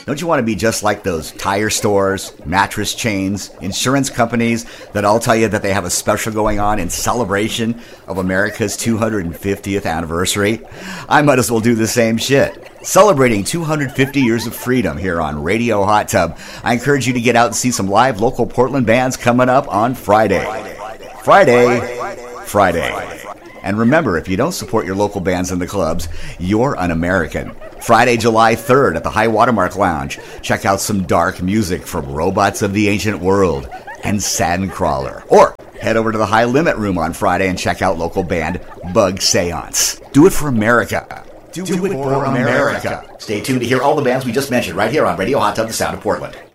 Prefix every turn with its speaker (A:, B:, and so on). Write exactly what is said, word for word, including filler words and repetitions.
A: Don't you want to be just like those tire stores, mattress chains, insurance companies that all tell you that they have a special going on in celebration of America's two hundred fiftieth anniversary? I might as well do the same shit. Celebrating two hundred fifty years of freedom here on Radio Hot Tub. I encourage you to get out and see some live local Portland bands coming up on Friday. Friday. Friday. And remember, if you don't support your local bands in the clubs, you're un-American. Friday, July third at the High Watermark Lounge. Check out some dark music from Robots of the Ancient World and Sandcrawler. Or head over to the High Limit Room on Friday and check out local band Bug Seance. Do it for America. Do, Do it, it for, for America. America. Stay tuned to hear all the bands we just mentioned right here on Radio Hot Tub, the sound of Portland.